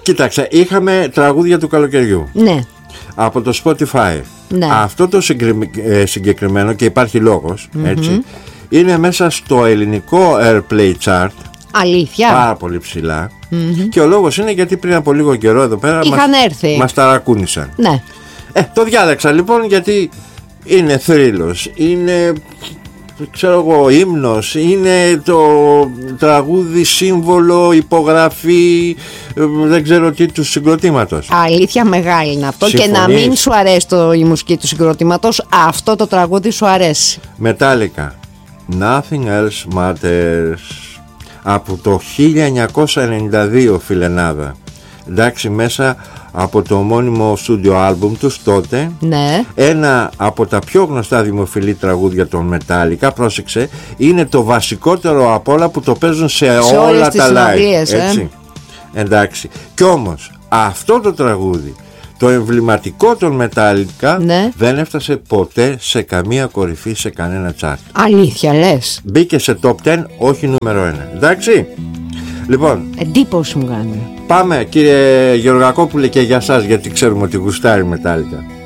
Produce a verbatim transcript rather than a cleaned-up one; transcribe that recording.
Κοίταξε, είχαμε τραγούδια του καλοκαιριού. Ναι. Από το Spotify. Ναι. Αυτό το συγκεκριμένο, και υπάρχει λόγος, mm-hmm. έτσι, είναι μέσα στο ελληνικό Airplay Chart. Αλήθεια. Πάρα πολύ ψηλά. Mm-hmm. Και ο λόγος είναι γιατί πριν από λίγο καιρό εδώ πέρα είχαν μας, έρθει. μας ταρακούνησαν. Ναι. Ε, το διάλεξα λοιπόν γιατί είναι θρύλος, είναι, ξέρω εγώ, ύμνος, είναι το τραγούδι σύμβολο, υπογραφή, δεν ξέρω τι, του συγκροτήματος. Αλήθεια μεγάλη είναι αυτό. Συμφωνείς? Και να μην σου αρέσει το, η μουσική του συγκροτήματος, αυτό το τραγούδι σου αρέσει. Metallica, Nothing Else Matters, από το χίλια εννιακόσια ενενήντα δύο, φιλενάδα. Εντάξει, μέσα από το ομώνυμο στούντιο άλμπουμ τους τότε. Ναι. Ένα από τα πιο γνωστά δημοφιλή τραγούδια των Metallica, πρόσεξε, είναι το βασικότερο από όλα που το παίζουν σε, σε όλα τα live, έτσι. Ε? Εντάξει. Κι όμως αυτό το τραγούδι, το εμβληματικό των Metallica, ναι, δεν έφτασε ποτέ σε καμία κορυφή σε κανένα chart. Αλήθεια λες? Μπήκε σε top δέκα, όχι νούμερο ένα. Εντάξει. Λοιπόν, εντύπωση μου κάνει. Πάμε κύριε Γεωργακόπουλε και για σας, γιατί ξέρουμε ότι γουστάρει Metallica.